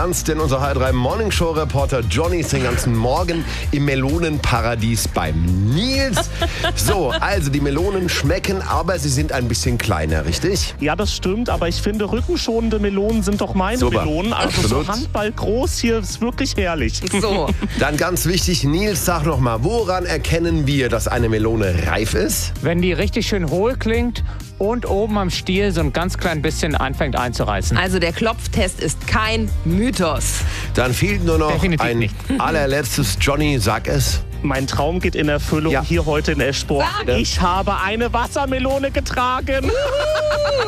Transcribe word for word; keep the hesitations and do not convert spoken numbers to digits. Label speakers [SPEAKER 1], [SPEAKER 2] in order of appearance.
[SPEAKER 1] ernst, denn unser H drei Morning Show Reporter Johnny ist den ganzen Morgen im Melonenparadies beim Nils. So, also die Melonen schmecken, aber sie sind ein bisschen kleiner, richtig?
[SPEAKER 2] Ja, das stimmt, aber ich finde, rückenschonende Melonen sind doch meine
[SPEAKER 1] Super.
[SPEAKER 2] Melonen. Also
[SPEAKER 1] Absolut.
[SPEAKER 2] so Handball groß hier ist wirklich herrlich.
[SPEAKER 3] So,
[SPEAKER 1] Dann ganz wichtig, Nils, sag noch mal, woran erkennen wir, dass eine Melone reif ist?
[SPEAKER 4] Wenn die richtig schön hohl klingt und oben am Stiel so ein ganz klein bisschen anfängt einzureißen.
[SPEAKER 3] also der Klopftest ist kein Mythos.
[SPEAKER 1] Dann fehlt nur noch
[SPEAKER 4] Definitiv
[SPEAKER 1] ein
[SPEAKER 4] nicht.
[SPEAKER 1] allerletztes. Johnny, sag es.
[SPEAKER 2] Mein Traum geht in Erfüllung
[SPEAKER 1] Ja.
[SPEAKER 2] hier heute in Eschborn.
[SPEAKER 3] Sag.
[SPEAKER 2] Ich habe eine Wassermelone getragen.